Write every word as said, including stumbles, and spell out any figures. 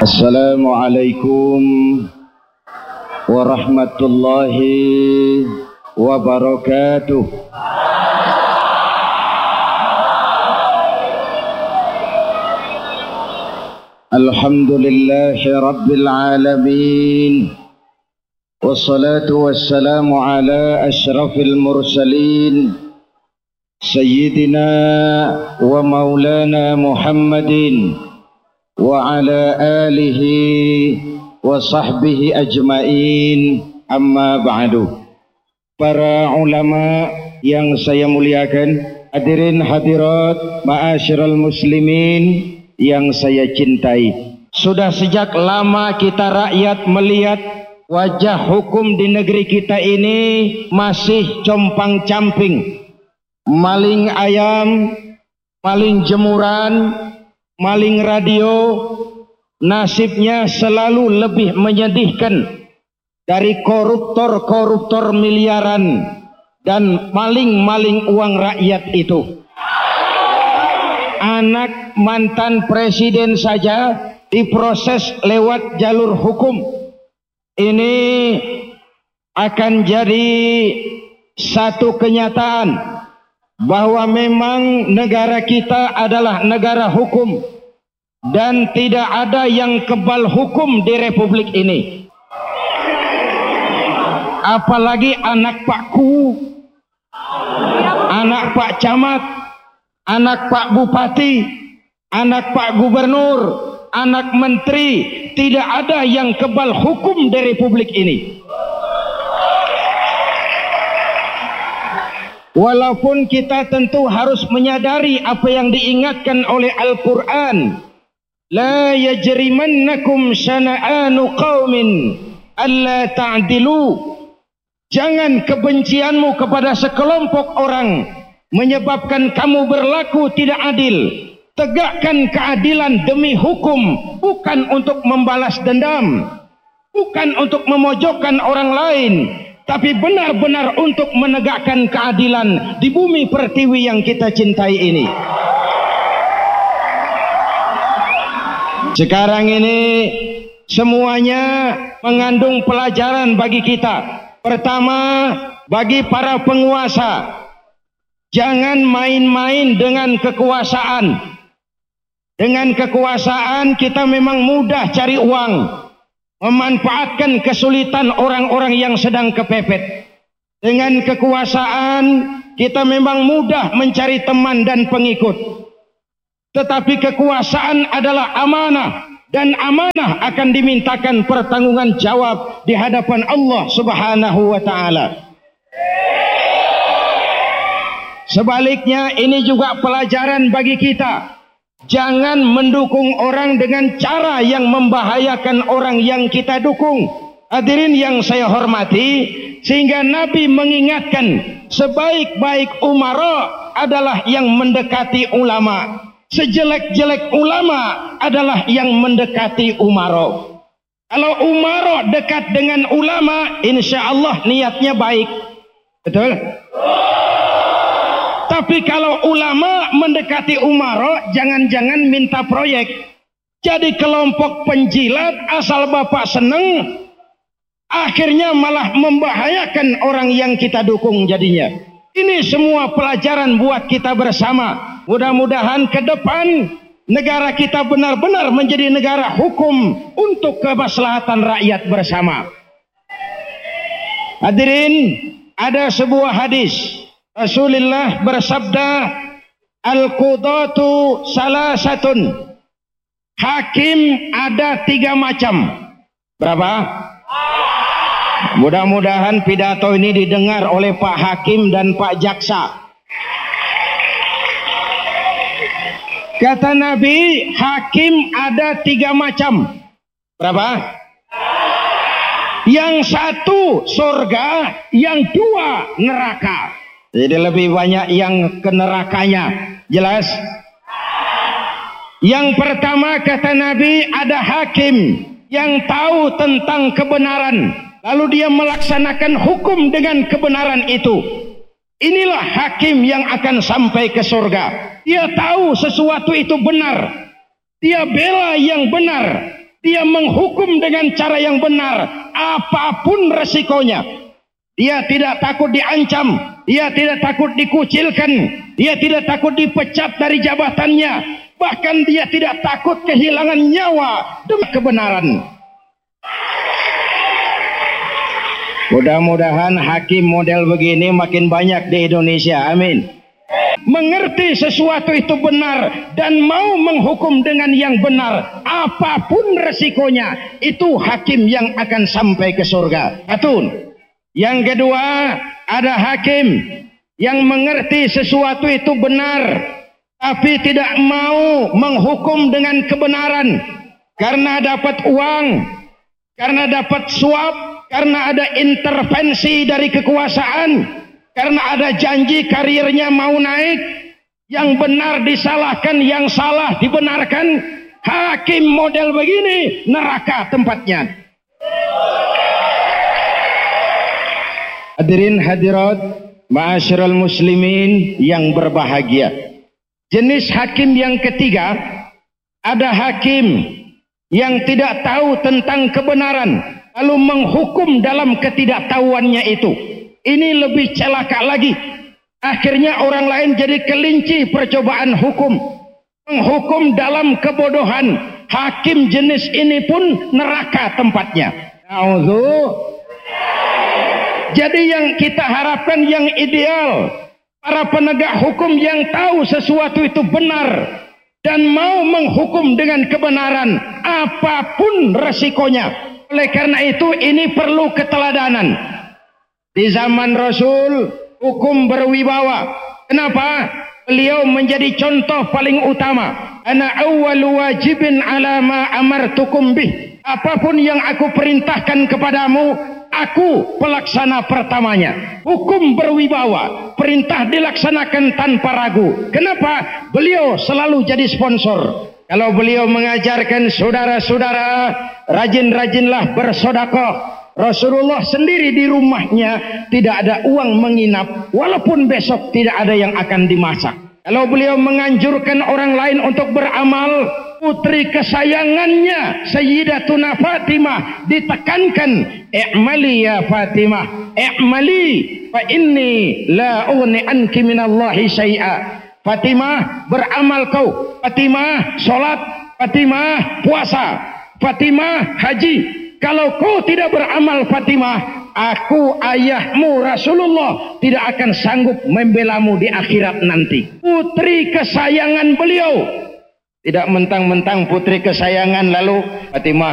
Assalamualaikum warahmatullahi wabarakatuh. Alhamdulillahi rabbil alamin, wassalatu wassalamu ala asyrafil mursalin sayyidina wa maulana Muhammadin wa ala alihi wa sahbihi ajmain, amma ba'du. Para ulama yang saya muliakan, hadirin hadirat ma'asyiral muslimin yang saya cintai, sudah sejak lama kita rakyat melihat wajah hukum di negeri kita ini masih compang-camping. Maling ayam, maling jemuran, maling radio, nasibnya selalu lebih menyedihkan dari koruptor-koruptor miliaran dan maling-maling uang rakyat itu. Anak mantan presiden saja diproses lewat jalur hukum. Ini akan jadi satu kenyataan bahwa memang negara kita adalah negara hukum dan tidak ada yang kebal hukum di republik ini. Apalagi anak Pak Ku, anak Pak Camat, anak Pak Bupati, anak Pak Gubernur, anak Menteri, tidak ada yang kebal hukum di republik ini. Walaupun kita tentu harus menyadari apa yang diingatkan oleh Al-Quran, la yajrimannakum syana'anu qaumin alla ta'dilu. Jangan kebencianmu kepada sekelompok orang menyebabkan kamu berlaku tidak adil. Tegakkan keadilan demi hukum, bukan untuk membalas dendam, bukan untuk memojokkan orang lain, tapi benar-benar untuk menegakkan keadilan di bumi pertiwi yang kita cintai ini. Sekarang ini semuanya mengandung pelajaran bagi kita. Pertama, bagi para penguasa, jangan main-main dengan kekuasaan. Dengan kekuasaan kita memang mudah cari uang, memanfaatkan kesulitan orang-orang yang sedang kepepet. Dengan kekuasaan kita memang mudah mencari teman dan pengikut. Tetapi kekuasaan adalah amanah, dan amanah akan dimintakan pertanggungan jawab di hadapan Allah Subhanahu wa taala. Sebaliknya ini juga pelajaran bagi kita. Jangan mendukung orang dengan cara yang membahayakan orang yang kita dukung. Hadirin yang saya hormati, sehingga Nabi mengingatkan sebaik-baik umara adalah yang mendekati ulama. Sejelek-jelek ulama adalah yang mendekati umara. Kalau umara dekat dengan ulama, insya Allah niatnya baik. Betul? Tapi kalau ulama mendekati umara, jangan-jangan minta proyek. Jadi kelompok penjilat asal bapak seneng, akhirnya malah membahayakan orang yang kita dukung jadinya. Ini semua pelajaran buat kita bersama. Mudah-mudahan ke depan negara kita benar-benar menjadi negara hukum untuk kemaslahatan rakyat bersama. Hadirin, ada sebuah hadis. Rasulullah bersabda, al-qudatu salasatun. Hakim ada tiga macam. Berapa? Mudah-mudahan pidato ini didengar oleh Pak Hakim dan Pak Jaksa. Kata Nabi, hakim ada tiga macam. Berapa? Yang satu surga, yang dua neraka. Jadi lebih banyak yang ke nerakanya. Jelas? Yang pertama kata Nabi, ada hakim yang tahu tentang kebenaran, lalu dia melaksanakan hukum dengan kebenaran itu. Inilah hakim yang akan sampai ke surga. Dia tahu sesuatu itu benar, dia bela yang benar, Dia menghukum dengan cara yang benar, apapun resikonya. Dia tidak takut diancam, dia tidak takut dikucilkan, dia tidak takut dipecat dari jabatannya, bahkan dia tidak takut kehilangan nyawa demi kebenaran. Mudah-mudahan hakim model begini makin banyak di Indonesia. Amin. Mengerti sesuatu itu benar dan mau menghukum dengan yang benar, apapun resikonya, itu hakim yang akan sampai ke surga. Satu. Yang kedua, ada hakim yang mengerti sesuatu itu benar tapi tidak mau menghukum dengan kebenaran karena dapat uang, karena dapat suap, karena ada intervensi dari kekuasaan, karena ada janji karirnya mau naik, yang benar disalahkan, yang salah dibenarkan. Hakim model begini neraka tempatnya. Hadirin hadirat, ma'asyiral muslimin yang berbahagia. Jenis hakim yang ketiga, ada hakim yang tidak tahu tentang kebenaran lalu menghukum dalam ketidaktahuannya itu. Ini lebih celaka lagi. Akhirnya orang lain jadi kelinci percobaan hukum. Menghukum dalam kebodohan. Hakim jenis ini pun neraka tempatnya. Na'udzu. Jadi yang kita harapkan yang ideal, para penegak hukum yang tahu sesuatu itu benar dan mau menghukum dengan kebenaran apapun resikonya. Oleh karena itu ini perlu keteladanan. Di zaman Rasul, hukum berwibawa. Kenapa? Beliau menjadi contoh paling utama. Ana awwalu wajibin ala ma amartukum bih. Apapun yang aku perintahkan kepadamu, aku pelaksana pertamanya. Hukum berwibawa. Perintah dilaksanakan tanpa ragu. Kenapa? Beliau selalu jadi sponsor. Kalau beliau mengajarkan saudara-saudara, rajin-rajinlah bersedekah. Rasulullah sendiri di rumahnya tidak ada uang menginap, walaupun besok tidak ada yang akan dimasak. Kalau beliau menganjurkan orang lain untuk beramal, putri kesayangannya Sayyidatuna Fatimah ditekankan, i'mali ya Fatimah, i'mali fa inni la ughni anki minallahi syai'a. Fatimah, beramal kau. Fatimah, salat. Fatimah, puasa. Fatimah, haji. Kalau kau tidak beramal Fatimah, aku ayahmu Rasulullah tidak akan sanggup membelamu di akhirat nanti. Putri kesayangan beliau. Tidak mentang-mentang putri kesayangan lalu Fatimah